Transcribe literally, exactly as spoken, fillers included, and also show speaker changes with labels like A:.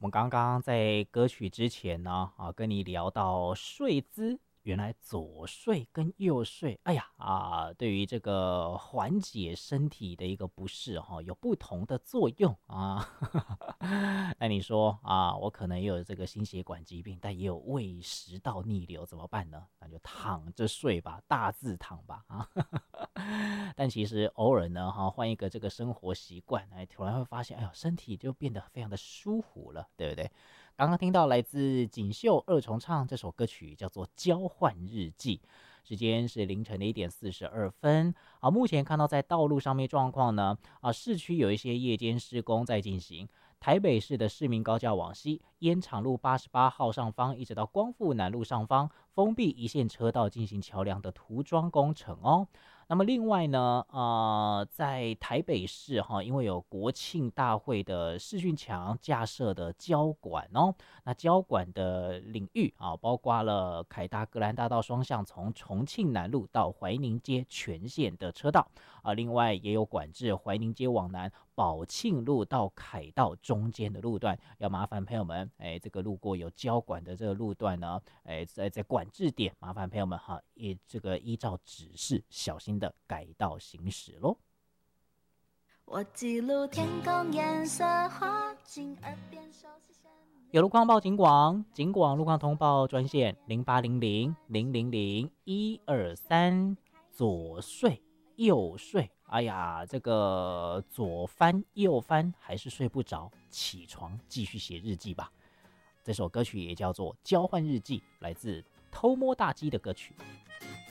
A: 我们刚刚在歌曲之前呢，啊，跟你聊到睡姿，原来左睡跟右睡，哎呀啊，对于这个缓解身体的一个不适哈、有不同的作用啊。那你说啊，我可能也有这个心血管疾病，但也有胃食道逆流，怎么办呢？那就躺着睡吧，大字躺吧啊。但其实偶尔呢，哈，换一个这个生活习惯，哎，突然会发现，哎呦，身体就变得非常的舒服了，对不对？刚刚听到来自锦绣二重唱这首歌曲，叫做《交换日记》，时间是凌晨的一点四十二分。啊，目前看到在道路上面状况呢，啊，市区有一些夜间施工在进行。台北市的市民高架往西，烟厂路八十八号上方，一直到光复南路上方，封闭一线车道进行桥梁的涂装工程哦。那么另外呢，呃，在台北市哈，因为有国庆大会的视讯墙架设的交管哦，那交管的领域啊，包括了凯达格兰大道双向从重庆南路到怀宁街全线的车道啊，另外也有管制怀宁街往南宝庆路到凯道中间的路段，要麻烦朋友们，哎，这个路过有交管的这个路段呢，哎，在在管制点，麻烦朋友们哈，依这个依照指示，小心的改道行驶喽。
B: 我记录天空颜色，滑进耳边熟悉旋律。
A: 有路况报警广，警广路况通报专线零八零零零零零一二三，左睡右睡，哎呀，这个左翻右翻还是睡不着，起床继续写日记吧。这首歌曲也叫做《交换日记》，来自偷摸大鸡的歌曲。